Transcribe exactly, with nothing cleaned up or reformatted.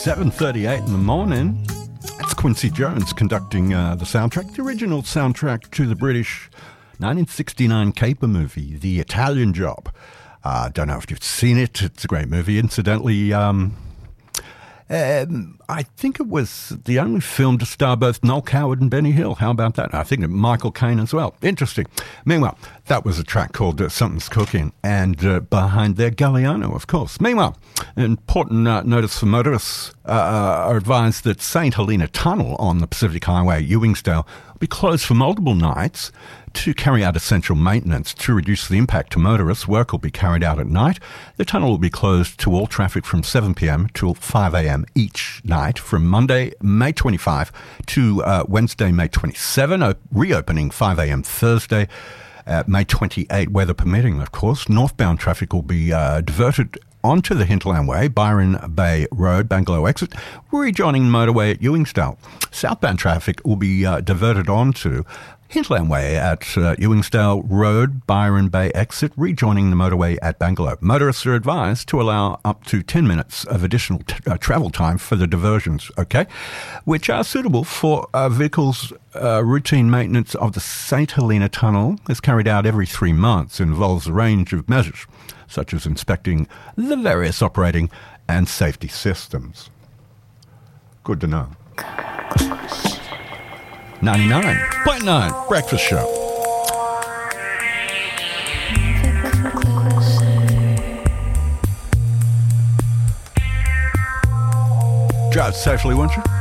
seven thirty-eight in the morning. That's Quincy Jones conducting uh, the soundtrack, the original soundtrack to the British nineteen sixty-nine caper movie, The Italian Job. I uh, don't know if you've seen it. It's a great movie. Incidentally, um, um, I think it was the only film to star both Noel Coward and Benny Hill. How about that? I think Michael Caine as well. Interesting. Meanwhile, that was a track called uh, Something's Cooking, and uh, behind there, Galliano, of course. Meanwhile, an important uh, notice for motorists uh, are advised that Saint Helena Tunnel on the Pacific Highway at Ewingsdale will be closed for multiple nights to carry out essential maintenance. To reduce the impact to motorists, work will be carried out at night. The tunnel will be closed to all traffic from seven p.m. till five a.m. each night from Monday, May twenty-fifth to uh, Wednesday, May twenty-seventh, op- reopening five a.m. Thursday, uh, May twenty-eighth, weather permitting, of course. Northbound traffic will be uh, diverted onto the Hinterland Way, Byron Bay Road, Bangalow exit, rejoining the motorway at Ewingsdale. Southbound traffic will be uh, diverted onto Hinterland Way at uh, Ewingsdale Road, Byron Bay exit, rejoining the motorway at Bangalow. Motorists are advised to allow up to ten minutes of additional t- uh, travel time for the diversions, okay, which are suitable for uh, vehicles. Uh, routine maintenance of the Saint Helena Tunnel is carried out every three months and involves a range of measures, such as inspecting the various operating and safety systems. Good to know. ninety-nine point nine Breakfast Show. Drive safely, won't you?